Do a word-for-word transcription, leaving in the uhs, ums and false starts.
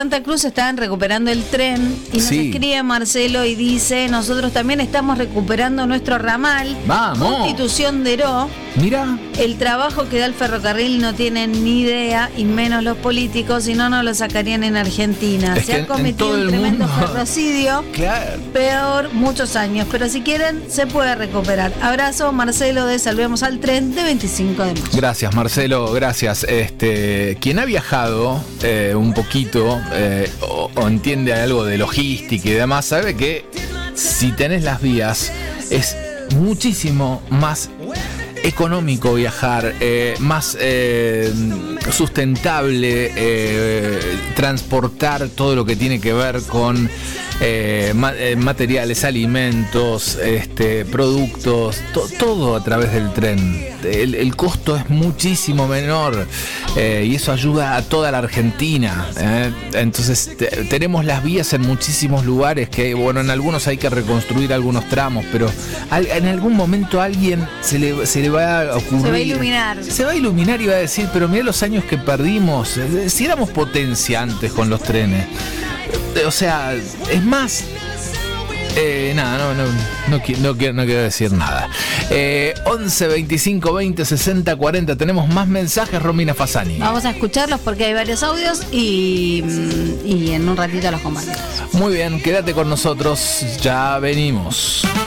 Santa Cruz estaban recuperando el tren y nos Sí. escribe Marcelo y dice: nosotros también estamos recuperando nuestro ramal. Vamos. Constitución de Heró. Mira. El trabajo que da el ferrocarril no tienen ni idea, y menos los políticos, si no, no lo sacarían en Argentina. Es Se que ha en cometido todo un el tremendo mundo. ferrocidio, Claro. peor muchos años, pero si quieren se puede recuperar. Abrazo, Marcelo de Salvemos al Tren de veinticinco de mayo. Gracias, Marcelo, gracias. Este, quien ha viajado eh, un poquito eh, o, o entiende algo de logística y demás, sabe que si tenés las vías es muchísimo más económico viajar, eh, más eh, sustentable eh, transportar todo lo que tiene que ver con eh, ma- eh, materiales, alimentos, este, productos, to- todo a través del tren. El, el costo es muchísimo menor eh, y eso ayuda a toda la Argentina. eh. Entonces te- tenemos las vías en muchísimos lugares que, bueno, en algunos hay que reconstruir algunos tramos, pero al- en algún momento a alguien se le, se le va a ocurrir. Se va a iluminar. Se va a iluminar y va a decir, pero mirá los años que perdimos. eh, Si éramos potencia antes con los trenes. Eh, O sea, es más. Eh, nada, no, no, no, qui- no quiero, no quiero decir nada. Eh, once, veinticinco, veinte, sesenta, cuarenta. Tenemos más mensajes, Romina Fasani. Vamos a escucharlos porque hay varios audios y, mm, y en un ratito los compartimos. Muy bien, quédate con nosotros. Ya venimos.